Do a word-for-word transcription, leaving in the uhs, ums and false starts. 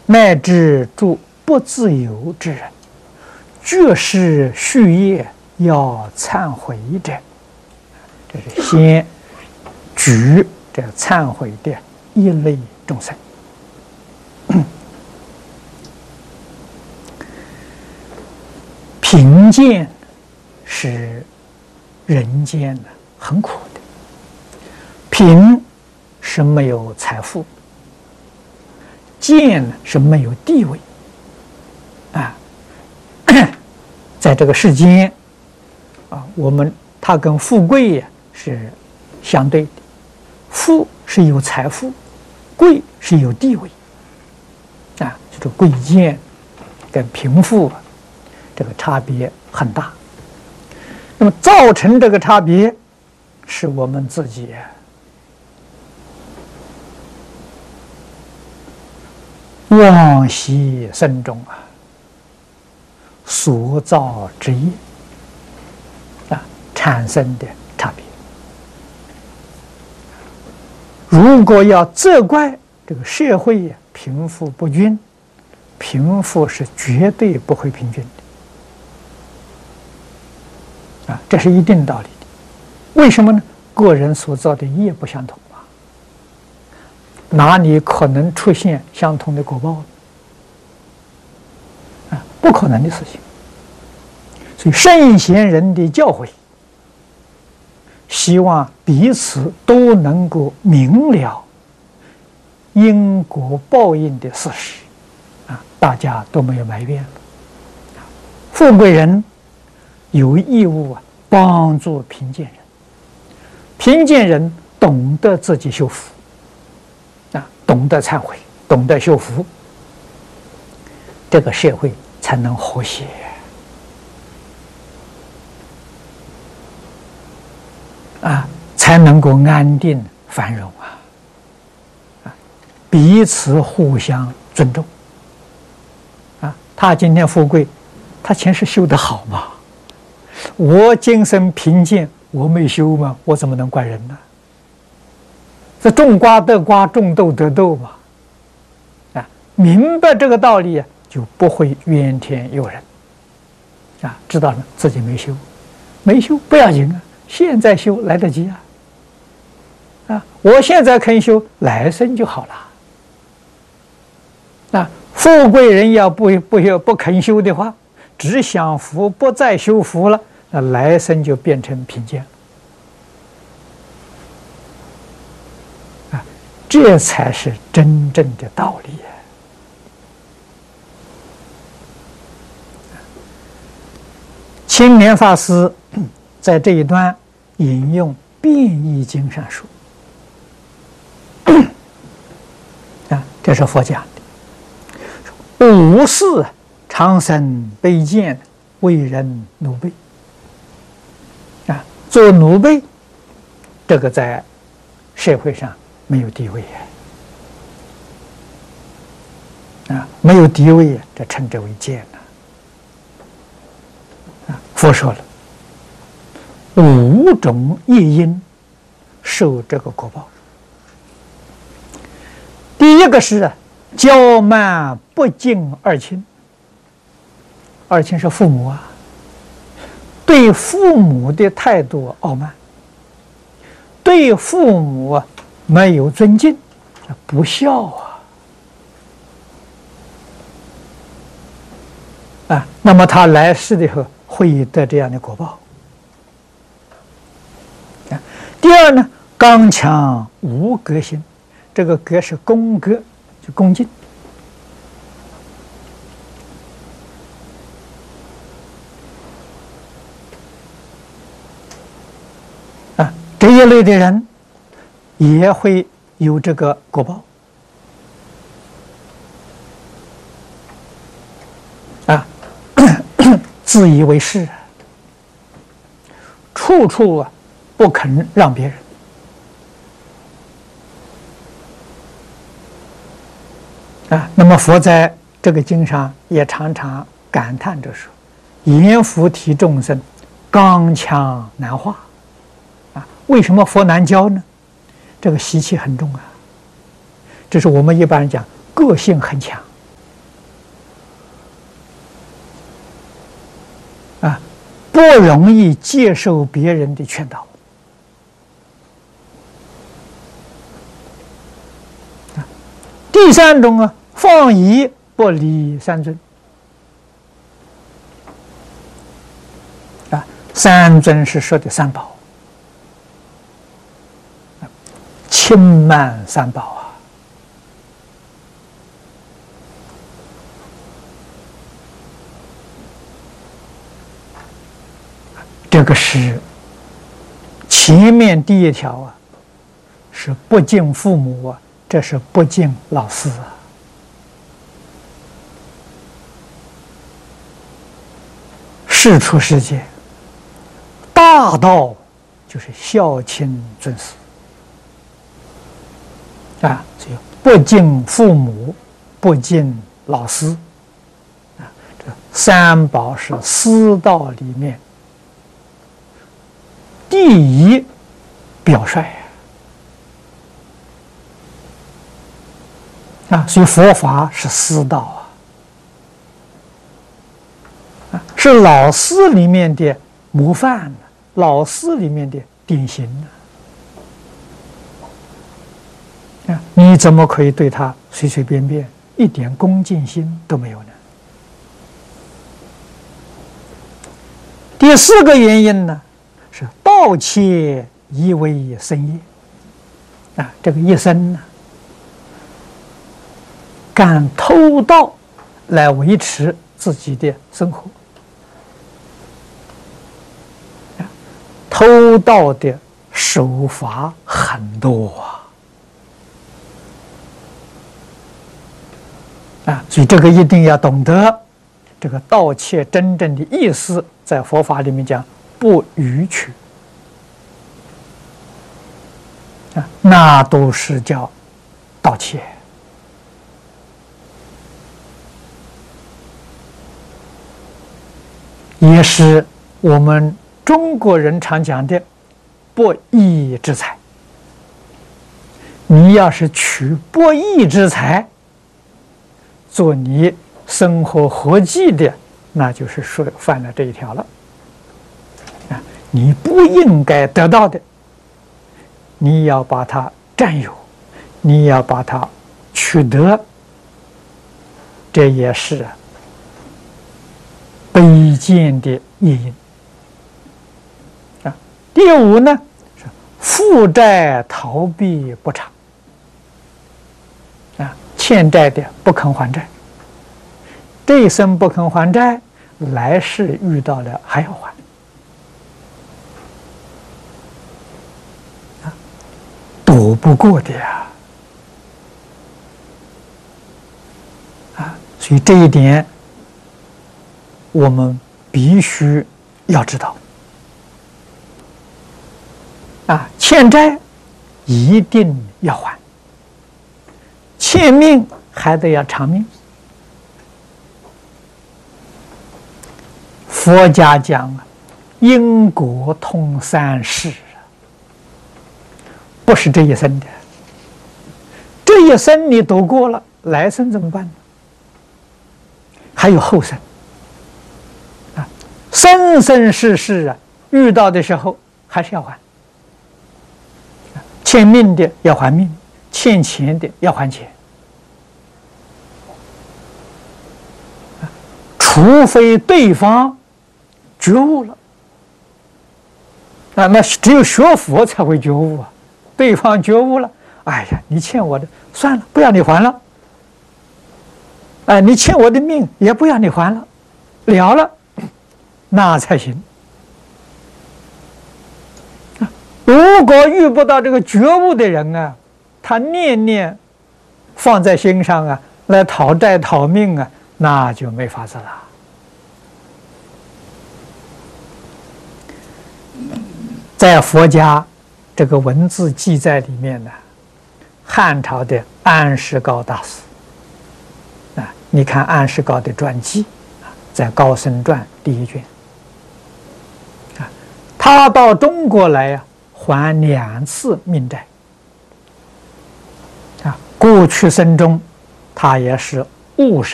乃至诸不自由之人，绝世续业要忏悔者，这是先举这忏悔的一类众生。贫贱是人间的很苦的，贫是没有财富，贱是没有地位啊。在这个世间啊，我们它跟富贵呀是相对的，富是有财富，贵是有地位啊，这个贵贱跟贫富啊，这个差别很大。那么造成这个差别，是我们自己往昔生中啊所造之业啊产生的差别。如果要责怪这个社会贫富不均，贫富是绝对不会平均的啊，这是一定道理的。为什么呢？个人所造的业不相同嘛，哪里可能出现相同的果报呢？啊，不可能的事情。所以圣贤人的教诲，希望彼此都能够明了因果报应的事实啊，大家都没有埋怨。富贵人有义务啊帮助贫贱人，贫贱人懂得自己修福啊，懂得忏悔，懂得修福，这个社会才能和谐啊，才能够安定繁荣啊！啊，彼此互相尊重啊。他今天富贵，他前世修得好嘛？我今生贫贱，我没修嘛，我怎么能怪人呢？这种瓜得瓜，种豆得豆嘛。啊，明白这个道理啊，就不会怨天尤人啊。知道了自己没修，没修不要紧啊。现在修来得及啊！啊，我现在肯修，来生就好了。啊，富贵人要不不不不肯修的话，只享福不再修福了，那来生就变成贫贱啊！这才是真正的道理啊！青莲法师在这一段引用《变异经》上说啊，这是佛讲的，无事常生卑贱，为人奴婢啊，做奴婢，这个在社会上没有地位啊，没有地位，这称之为贱啊。佛说了。五种业因受这个果报。第一个是骄慢不敬二亲，二亲是父母啊，对父母的态度傲慢，对父母没有尊敬，不孝啊啊，那么他来世的时候会得这样的果报。第二呢，刚强无格心，这个格是恭格，就恭敬啊，这一类的人也会有这个果报啊，自以为是，处处啊不肯让别人啊。那么佛在这个经上也常常感叹着说：“阎浮提众生，刚强难化。”啊，为什么佛难教呢？这个习气很重啊。这是我们一般人讲，个性很强不容易接受别人的劝导。第三种啊，放逸不离三尊。啊，三尊是说的三宝，轻慢三宝啊。这个是前面第一条啊，是不敬父母啊，这是不敬老师啊。世出世间，大道就是孝亲尊师啊，所以不敬父母，不敬老师啊，这三宝是师道里面第一表率啊，所以佛法是师道啊，啊，是老师里面的模范，老师里面的典型啊，你怎么可以对他随随便便，一点恭敬心都没有呢？第四个原因呢？是盗窃以为生业啊，这个一生呢，干偷盗来维持自己的生活，啊，偷盗的手法很多啊，啊，所以这个一定要懂得，这个盗窃真正的意思，在佛法里面讲。不逾矩啊，那都是叫盗窃。也是我们中国人常讲的不义之财。你要是取不义之财做你生活活计的，那就是说犯了这一条了。你不应该得到的，你要把它占有，你要把它取得，这也是卑贱的业因啊。第五呢，是负债逃避不偿啊，欠债的不肯还债，这一生不肯还债，来世遇到了还要还。躲不过的呀，啊，所以这一点我们必须要知道。啊，欠债一定要还，欠命还得要偿命。佛家讲啊，因果通三世。不是这一生的，这一生你躲过了，来生怎么办呢？还有后生啊，生生世世啊，遇到的时候还是要还，欠命的要还命，欠钱的要还钱，除非对方觉悟了啊，那只有学佛才会觉悟啊。对方觉悟了，哎呀，你欠我的，算了，不要你还了。哎，你欠我的命，也不要你还了，了了，那才行。如果遇不到这个觉悟的人啊，他念念放在心上啊，来讨债讨命啊，那就没法子了。在佛家这个文字记载里面呢，汉朝的安世高大师啊，你看安世高的传记啊，在《高僧传》第一卷啊，他到中国来呀、啊，还两次命债啊。过去生中，他也是误杀